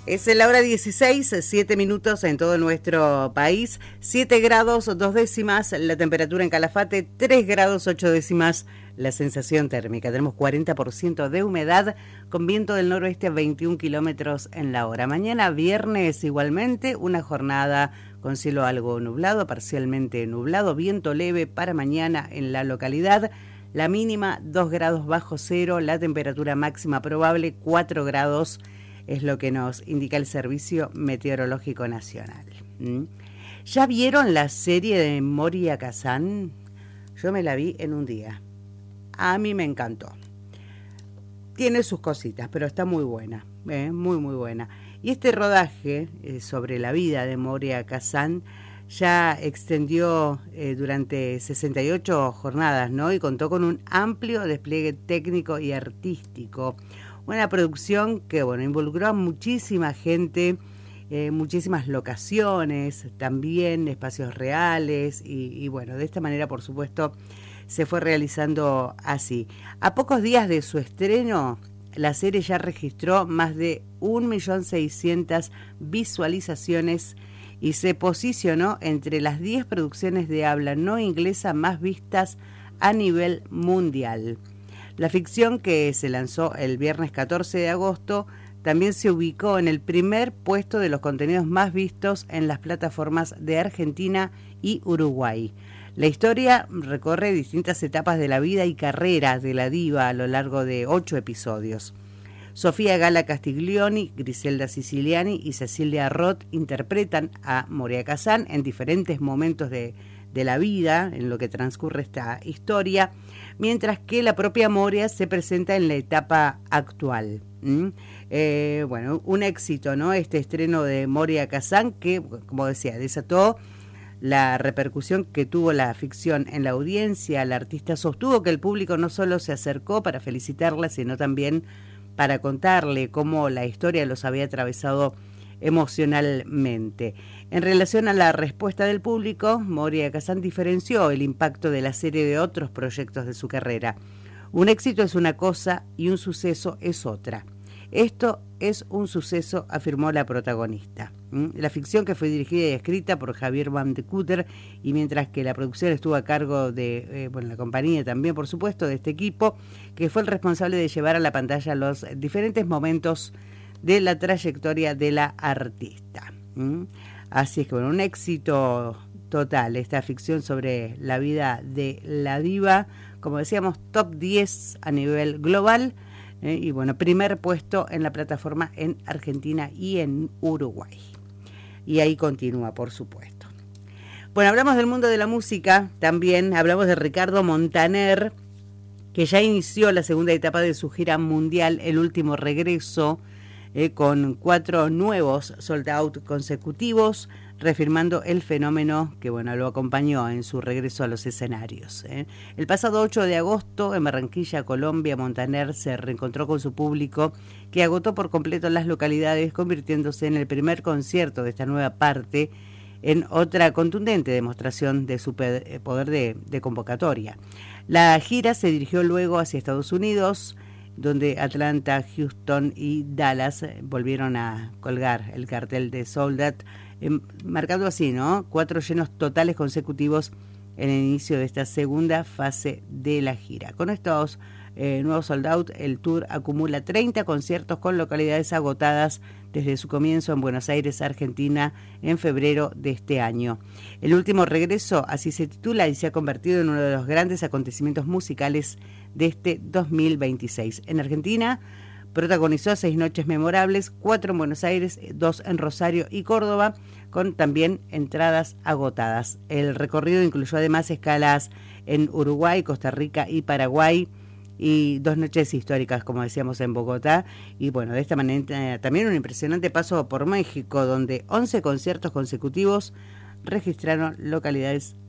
Es la hora 16, 7 minutos en todo nuestro país, 7 grados 2 décimas la temperatura en Calafate, 3 grados 8 décimas la sensación térmica. Tenemos 40% de humedad con viento del noroeste a 21 kilómetros en la hora. Mañana viernes igualmente una jornada con cielo algo nublado, parcialmente nublado, viento leve para mañana en la localidad. La mínima 2 grados bajo cero, la temperatura máxima probable 4 grados es lo que nos indica el Servicio Meteorológico Nacional. ¿Ya vieron la serie de Moria Kazan? Yo me la vi en un día. A mí me encantó. Tiene sus cositas, pero está muy buena, muy buena. Y este rodaje sobre la vida de Moria Kazan ya extendió durante 68 jornadas, ¿no? Y contó con un amplio despliegue técnico y artístico. Una producción que, involucró a muchísima gente, muchísimas locaciones, también espacios reales y de esta manera, por supuesto, se fue realizando así. A pocos días de su estreno, la serie ya registró más de 1.600.000 visualizaciones y se posicionó entre las 10 producciones de habla no inglesa más vistas a nivel mundial. La ficción, que se lanzó el viernes 14 de agosto, también se ubicó en el primer puesto de los contenidos más vistos en las plataformas de Argentina y Uruguay. La historia recorre distintas etapas de la vida y carrera de la diva a lo largo de 8 episodios. Sofía Gala Castiglioni, Griselda Siciliani y Cecilia Roth interpretan a Moria Kazan en diferentes momentos de la vida, en lo que transcurre esta historia, mientras que la propia Moria se presenta en la etapa actual. Un éxito, ¿no? Este estreno de Moria Kazan que, como decía, desató la repercusión que tuvo la ficción en la audiencia. La artista sostuvo que el público no solo se acercó para felicitarla, sino también para contarle cómo la historia los había atravesado emocionalmente. En relación a la respuesta del público, Moria Kazan diferenció el impacto de la serie de otros proyectos de su carrera. Un éxito es una cosa y un suceso es otra. Esto es un suceso, afirmó la protagonista. La ficción, que fue dirigida y escrita por Javier Van de Kutter, y mientras que la producción estuvo a cargo de la compañía también, por supuesto, de este equipo, que fue el responsable de llevar a la pantalla los diferentes momentos de la trayectoria de la artista. Así es que un éxito total esta ficción sobre la vida de la diva, como decíamos, top 10 a nivel global, y primer puesto en la plataforma en Argentina y en Uruguay. Y ahí continúa, por supuesto. Hablamos del mundo de la música, también hablamos de Ricardo Montaner, que ya inició la segunda etapa de su gira mundial, El Último Regreso, con 4 nuevos sold out consecutivos, reafirmando el fenómeno que lo acompañó en su regreso a los escenarios. El pasado 8 de agosto, en Barranquilla, Colombia, Montaner se reencontró con su público, que agotó por completo las localidades, convirtiéndose en el primer concierto de esta nueva parte, en otra contundente demostración de su poder de convocatoria. La gira se dirigió luego hacia Estados Unidos, donde Atlanta, Houston y Dallas volvieron a colgar el cartel de Sold Out, marcando así, 4 llenos totales consecutivos en el inicio de esta segunda fase de la gira. Con estos nuevos sold out, el tour acumula 30 conciertos con localidades agotadas desde su comienzo en Buenos Aires, Argentina, en febrero de este año. El Último Regreso, así se titula, y se ha convertido en uno de los grandes acontecimientos musicales de este 2026. En Argentina protagonizó 6 noches memorables, 4 en Buenos Aires, 2 en Rosario y Córdoba, con también entradas agotadas. El recorrido incluyó además escalas en Uruguay, Costa Rica y Paraguay, y 2 noches históricas, como decíamos, en Bogotá. Y de esta manera también un impresionante paso por México, donde 11 conciertos consecutivos registraron localidades